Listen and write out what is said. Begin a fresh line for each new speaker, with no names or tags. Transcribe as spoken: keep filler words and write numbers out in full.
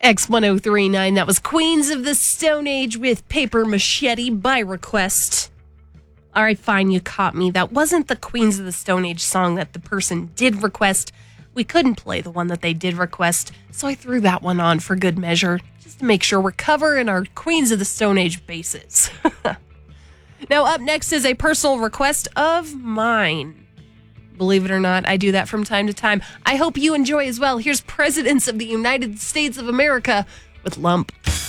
X one oh three point nine, that was Queens of the Stone Age with Paper Machete by request. All right, fine, you caught me. That wasn't the Queens of the Stone Age song that the person did request. We couldn't play the one that they did request, so I threw that one on for good measure, just to make sure we're covering our Queens of the Stone Age bases. Now, up next is a personal request of mine. Believe it or not, I do that from time to time. I hope you enjoy as well. Here's Presidents of the United States of America with Lump.